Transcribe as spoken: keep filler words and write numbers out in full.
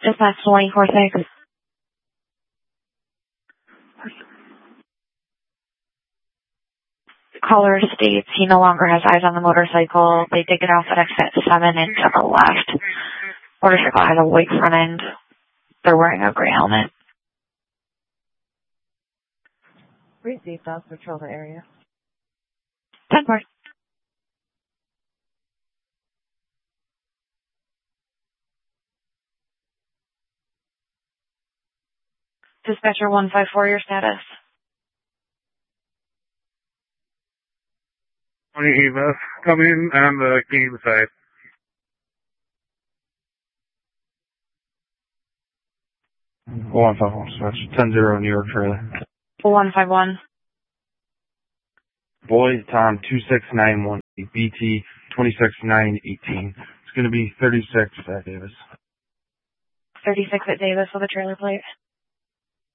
Dispatch twenty-four six. Caller states he no longer has eyes on the motorcycle. They did get off at exit seven and took a left. Motorcycle has a white front end. They're wearing a gray helmet. Received, I'll patrol the area. ten four. Dispatcher one five four, your status. twenty E M S coming on the Keene side. one five one, switch. ten zero, New York trailer. one five one. Boy, Tom, two six nine one, B T twenty-six nine eighteen. It's going to be thirty-six at Davis. thirty-six at Davis with a trailer plate.